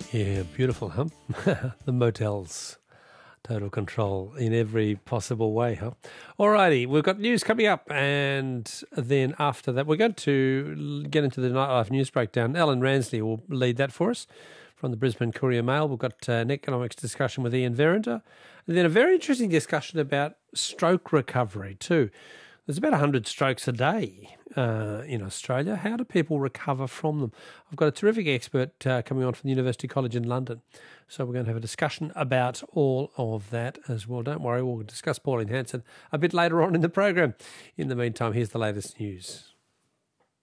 Yeah, beautiful, huh? The motels. Total control in every possible way, huh? Alrighty, we've got news coming up, and then after that, we're going to get into the nightlife news breakdown. Alan Ransley will lead that for us from the Brisbane Courier Mail. We've got an economics discussion with Ian Verrinder, and then a very interesting discussion about stroke recovery too. There's about 100 strokes a day in Australia. How do people recover from them? I've got a terrific expert coming on from the University College in London. So we're going to have a discussion about all of that as well. Don't worry, we'll discuss Pauline Hanson a bit later on in the program. In the meantime, here's the latest news.